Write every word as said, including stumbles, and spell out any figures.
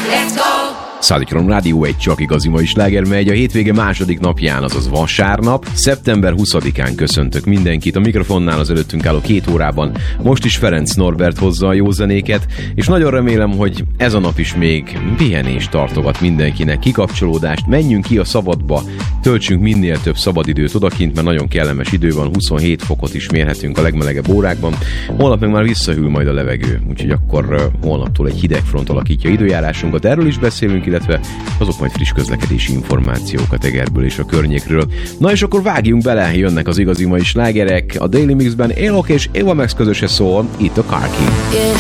Let's go! Szállítron Rádió egy csak igazi mai sláger megy a hétvége második napján, azaz vasárnap. szeptember huszadikán köszöntök mindenkit. A mikrofonnál az előttünk álló két órában most is Ferenc Norbert hozza a jó zenéket, és nagyon remélem, hogy ez a nap is még pihenést tartogat mindenkinek, kikapcsolódást, menjünk ki a szabadba, töltsünk minél több szabadidőt odakint, mert nagyon kellemes idő van, huszonhét fokot is mérhetünk a legmelegebb órákban. Holnap meg már visszahűl majd a levegő, úgyhogy akkor holnaptól egy hideg front alakítja időjárásunkat, erről is beszélünk, illetve azok majd friss közlekedési információk a Tegerből és a környékről. Na és akkor vágjunk bele, jönnek az igazi mai slágerek. A Daily Mixben Élok és Eva Max közöse szól, itt a Car King. Yeah,